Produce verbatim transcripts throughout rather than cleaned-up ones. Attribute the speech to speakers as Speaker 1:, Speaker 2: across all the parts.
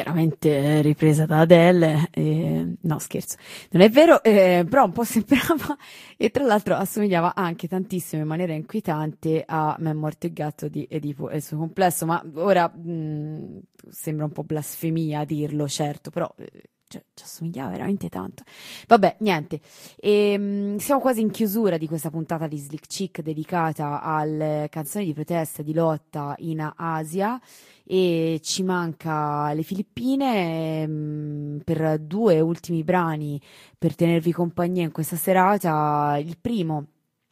Speaker 1: chiaramente ripresa da Adele, e... no scherzo, non è vero, eh, però un po' sembrava, e tra l'altro assomigliava anche tantissimo in maniera inquietante a Me è morto il gatto di Edipo e il suo complesso, ma ora mh, sembra un po' blasfemia dirlo, certo, però eh, cioè, ci assomigliava veramente tanto. Vabbè, niente, e, mh, siamo quasi in chiusura di questa puntata di Slick Chick dedicata alle canzoni di protesta e di lotta in Asia. E ci manca le Filippine mh, per due ultimi brani per tenervi compagnia in questa serata. Il primo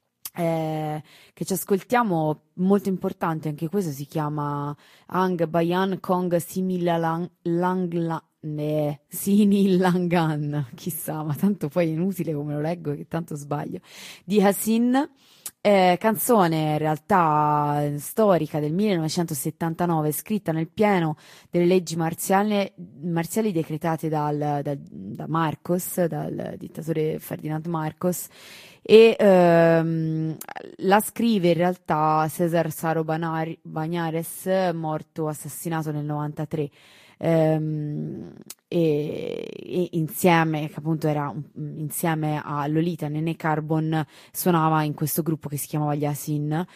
Speaker 1: eh, che ci ascoltiamo, molto importante, anche questo si chiama Ang Bayan Kong Similalang Lang, eh, Sinilangan, chissà, ma tanto poi è inutile come lo leggo che tanto sbaglio, di Hassin. Eh, canzone in realtà eh, storica del millenovecentosettantanove, scritta nel pieno delle leggi marziali, marziali decretate dal, dal- da Marcos, dal dittatore Ferdinand Marcos, e ehm, la scrive in realtà Cesar Saro Banari- Bañares, morto assassinato nel novantatré. Ehm, e, e insieme, che appunto era un- insieme a Lolita Nene Carbon, suonava in questo gruppo che si chiamava gli Asin,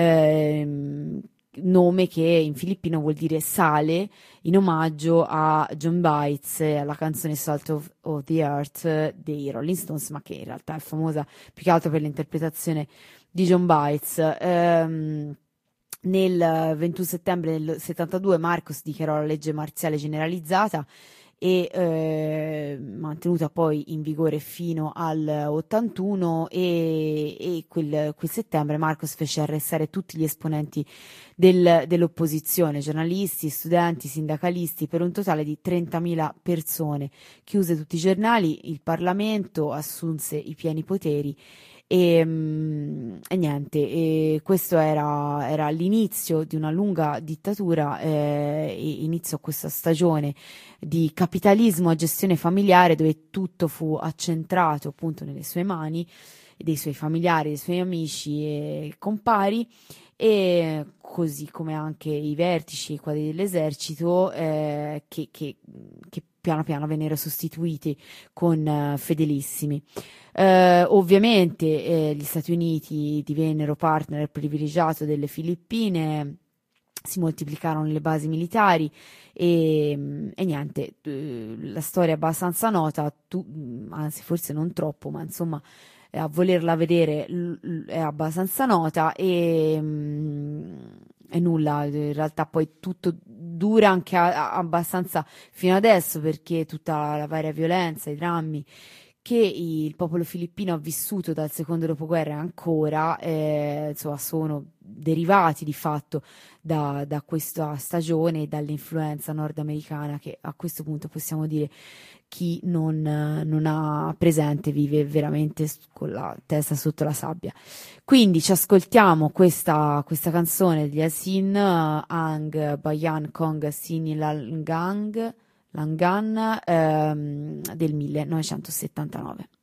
Speaker 1: ehm, nome che in filippino vuol dire sale, in omaggio a John Baez e alla canzone Salt of, of the Earth dei Rolling Stones, ma che in realtà è famosa più che altro per l'interpretazione di John Baez. Ehm, nel ventuno settembre del settantadue Marcos dichiarò la legge marziale generalizzata e eh, mantenuta poi in vigore fino al ottantuno, e, e quel, quel settembre Marcos fece arrestare tutti gli esponenti del- dell'opposizione, giornalisti, studenti, sindacalisti, per un totale di trentamila persone. Chiuse tutti i giornali, il Parlamento assunse i pieni poteri e, mm, e niente, e questo era, era l'inizio di una lunga dittatura, eh, e iniziò questa stagione di capitalismo a gestione familiare dove tutto fu accentrato appunto nelle sue mani, dei suoi familiari, dei suoi amici e compari, e così come anche i vertici e i quadri dell'esercito, eh, che, che- che piano piano vennero sostituiti con eh, fedelissimi. Eh, ovviamente eh, gli Stati Uniti divennero partner privilegiato delle Filippine, si moltiplicarono le basi militari e, e niente, eh, la storia è abbastanza nota, tu- anzi forse non troppo, ma insomma eh, a volerla vedere l- l- è abbastanza nota e, mm, e nulla, in realtà poi tutto dura anche a- a- abbastanza fino adesso, perché tutta la varia violenza, i drammi che il popolo filippino ha vissuto dal secondo dopoguerra ancora, eh, insomma, sono derivati di fatto da, da questa stagione e dall'influenza nordamericana, che a questo punto possiamo dire chi non, eh, non ha presente vive veramente s- con la testa sotto la sabbia. Quindi ci ascoltiamo questa, questa canzone degli Asin, eh, Ang Bayan Kong Sinilangang Langan, ehm, del millenovecentosettantanove.